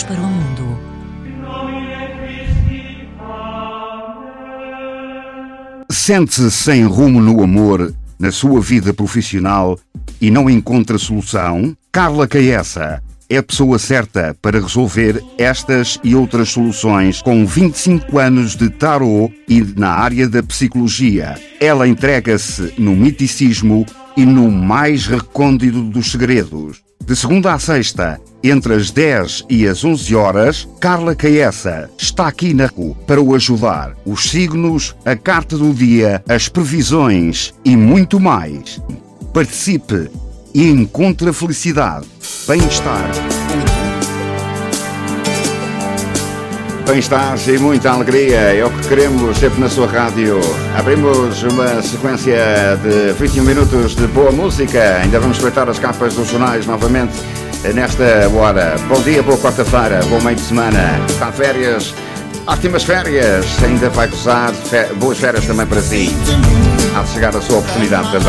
Luz para o Mundo. Sente-se sem rumo no amor, na sua vida profissional e não encontra solução? Carla Caessa é a pessoa certa para resolver estas e outras soluções com 25 anos de tarot e na área da psicologia. Ela entrega-se no miticismo e no mais recôndito dos segredos. De segunda a sexta, entre as 10 e as 11 horas, Carla Caessa está aqui na RUC para o ajudar. Os signos, a carta do dia, as previsões e muito mais. Participe e encontre a felicidade, bem-estar. Bem-estar e muita alegria é o que queremos sempre na sua rádio. Abrimos uma sequência de 21 minutos de boa música. Ainda vamos espreitar as capas dos jornais novamente nesta hora. Bom dia, boa quarta-feira, bom meio de semana. Está de férias, ótimas férias. Ainda vai gozar, boas férias também para si. Há de chegar a sua oportunidade também.